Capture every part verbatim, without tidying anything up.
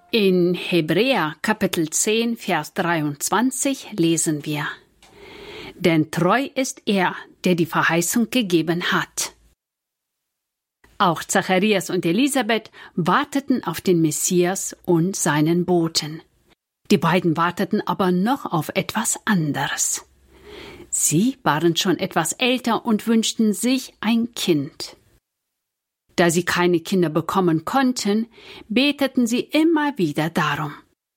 In Hebräer Kapitel zehn, Vers dreiundzwanzig lesen wir: Denn treu ist er, der die Verheißung gegeben hat. Auch Zacharias und Elisabeth warteten auf den Messias und seinen Boten. Die beiden warteten aber noch auf etwas anderes. Sie waren schon etwas älter und wünschten sich ein Kind. Da sie keine Kinder bekommen konnten, beteten sie immer wieder darum.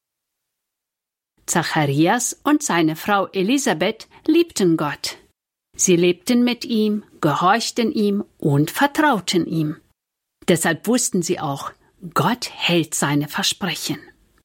Zacharias und seine Frau Elisabeth liebten Gott. Sie lebten mit ihm, gehorchten ihm und vertrauten ihm. Deshalb wussten sie auch, Gott hält seine Versprechen.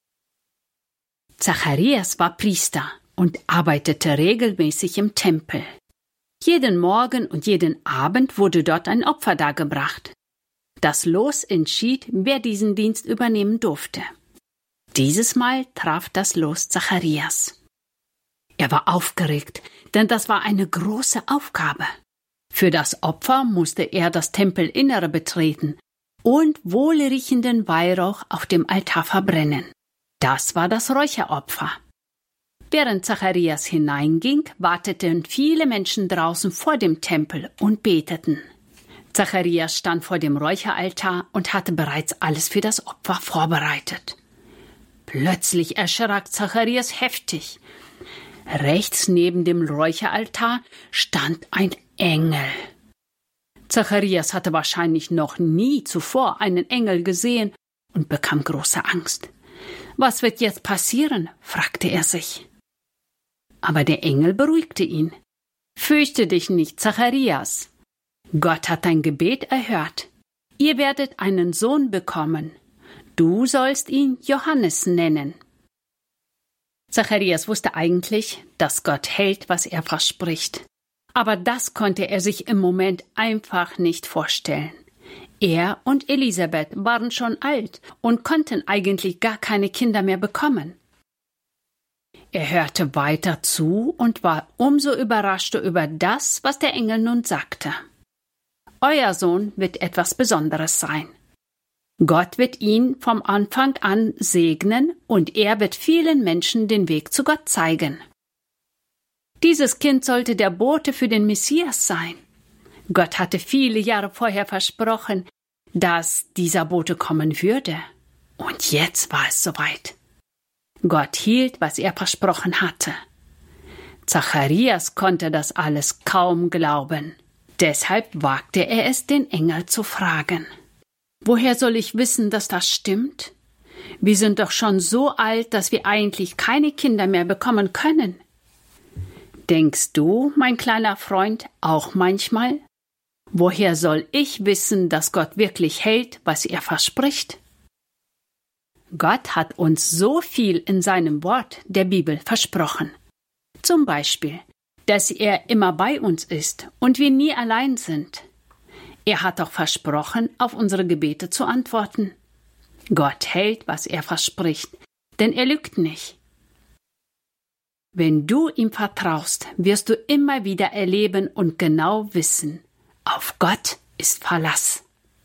Zacharias war Priester und arbeitete regelmäßig im Tempel. Jeden Morgen und jeden Abend wurde dort ein Opfer dargebracht. Das Los entschied, wer diesen Dienst übernehmen durfte. Dieses Mal traf das Los Zacharias. Er war aufgeregt, denn das war eine große Aufgabe. Für das Opfer musste er das Tempelinnere betreten und wohlriechenden Weihrauch auf dem Altar verbrennen. Das war das Räucheropfer. Während Zacharias hineinging, warteten viele Menschen draußen vor dem Tempel und beteten. Zacharias stand vor dem Räucheraltar und hatte bereits alles für das Opfer vorbereitet. Plötzlich erschrak Zacharias heftig. Rechts neben dem Räucheraltar stand ein Engel. Zacharias hatte wahrscheinlich noch nie zuvor einen Engel gesehen und bekam große Angst. Was wird jetzt passieren? Fragte er sich. Aber der Engel beruhigte ihn. Fürchte dich nicht, Zacharias. Gott hat dein Gebet erhört. Ihr werdet einen Sohn bekommen. Du sollst ihn Johannes nennen. Zacharias wusste eigentlich, dass Gott hält, was er verspricht. Aber das konnte er sich im Moment einfach nicht vorstellen. Er und Elisabeth waren schon alt und konnten eigentlich gar keine Kinder mehr bekommen. Er hörte weiter zu und war umso überraschter über das, was der Engel nun sagte. Euer Sohn wird etwas Besonderes sein. Gott wird ihn vom Anfang an segnen und er wird vielen Menschen den Weg zu Gott zeigen. Dieses Kind sollte der Bote für den Messias sein. Gott hatte viele Jahre vorher versprochen, dass dieser Bote kommen würde. Und jetzt war es soweit. Gott hielt, was er versprochen hatte. Zacharias konnte das alles kaum glauben. Deshalb wagte er es, den Engel zu fragen. Woher soll ich wissen, dass das stimmt? Wir sind doch schon so alt, dass wir eigentlich keine Kinder mehr bekommen können. Denkst du, mein kleiner Freund, auch manchmal? Woher soll ich wissen, dass Gott wirklich hält, was er verspricht? Gott hat uns so viel in seinem Wort, der Bibel, versprochen. Zum Beispiel, dass er immer bei uns ist und wir nie allein sind. Er hat auch versprochen, auf unsere Gebete zu antworten. Gott hält, was er verspricht, denn er lügt nicht. Wenn du ihm vertraust, wirst du immer wieder erleben und genau wissen, auf Gott ist Verlass.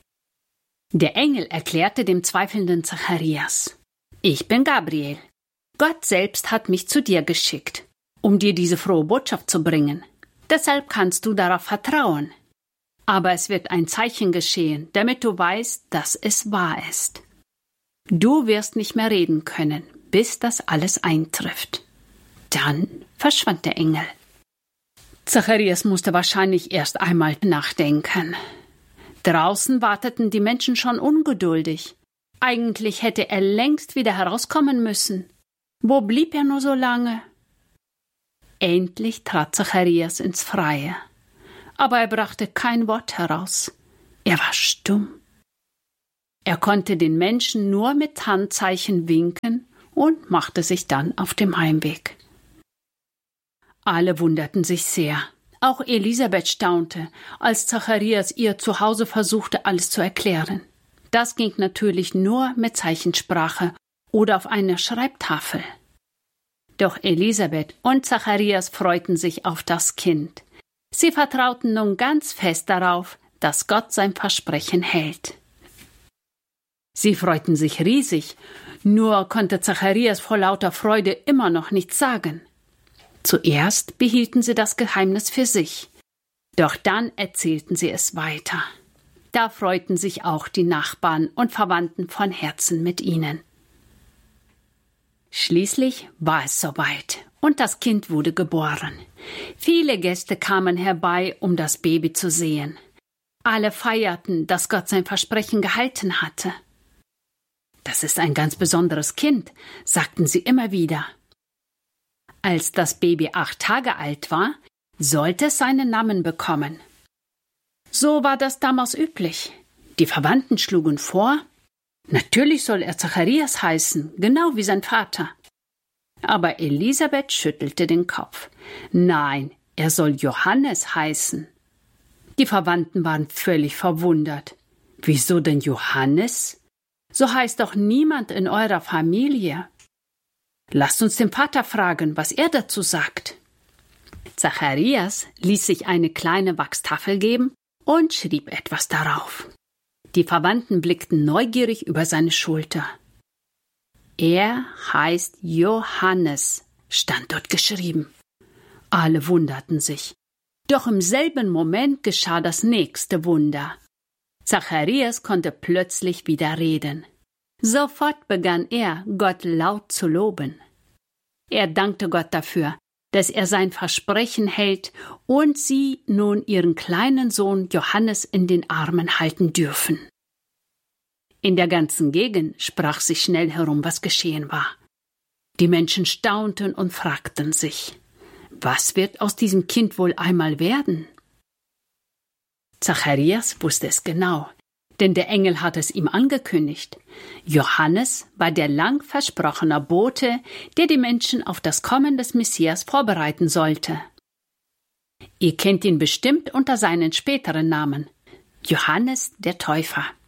Der Engel erklärte dem zweifelnden Zacharias: Ich bin Gabriel. Gott selbst hat mich zu dir geschickt, um dir diese frohe Botschaft zu bringen. Deshalb kannst du darauf vertrauen. Aber es wird ein Zeichen geschehen, damit du weißt, dass es wahr ist. Du wirst nicht mehr reden können, bis das alles eintrifft. Dann verschwand der Engel. Zacharias musste wahrscheinlich erst einmal nachdenken. Draußen warteten die Menschen schon ungeduldig. Eigentlich hätte er längst wieder herauskommen müssen. Wo blieb er nur so lange? Endlich trat Zacharias ins Freie. Aber er brachte kein Wort heraus. Er war stumm. Er konnte den Menschen nur mit Handzeichen winken und machte sich dann auf dem Heimweg. Alle wunderten sich sehr. Auch Elisabeth staunte, als Zacharias ihr zu Hause versuchte, alles zu erklären. Das ging natürlich nur mit Zeichensprache oder auf einer Schreibtafel. Doch Elisabeth und Zacharias freuten sich auf das Kind. Sie vertrauten nun ganz fest darauf, dass Gott sein Versprechen hält. Sie freuten sich riesig, nur konnte Zacharias vor lauter Freude immer noch nichts sagen. Zuerst behielten sie das Geheimnis für sich, doch dann erzählten sie es weiter. Da freuten sich auch die Nachbarn und Verwandten von Herzen mit ihnen. Schließlich war es soweit und das Kind wurde geboren. Viele Gäste kamen herbei, um das Baby zu sehen. Alle feierten, dass Gott sein Versprechen gehalten hatte. Das ist ein ganz besonderes Kind, sagten sie immer wieder. Als das Baby acht Tage alt war, sollte es seinen Namen bekommen. So war das damals üblich. Die Verwandten schlugen vor, natürlich soll er Zacharias heißen, genau wie sein Vater. Aber Elisabeth schüttelte den Kopf. Nein, er soll Johannes heißen. Die Verwandten waren völlig verwundert. Wieso denn Johannes? So heißt doch niemand in eurer Familie. Lasst uns den Vater fragen, was er dazu sagt. Zacharias ließ sich eine kleine Wachstafel geben und schrieb etwas darauf. Die Verwandten blickten neugierig über seine Schulter. Er heißt Johannes, stand dort geschrieben. Alle wunderten sich. Doch im selben Moment geschah das nächste Wunder. Zacharias konnte plötzlich wieder reden. Sofort begann er, Gott laut zu loben. Er dankte Gott dafür, dass er sein Versprechen hält und sie nun ihren kleinen Sohn Johannes in den Armen halten dürfen. In der ganzen Gegend sprach sich schnell herum, was geschehen war. Die Menschen staunten und fragten sich, was wird aus diesem Kind wohl einmal werden? Zacharias wusste es genau, denn der Engel hatte es ihm angekündigt. Johannes war der lang versprochene Bote, der die Menschen auf das Kommen des Messias vorbereiten sollte. Ihr kennt ihn bestimmt unter seinen späteren Namen, Johannes der Täufer.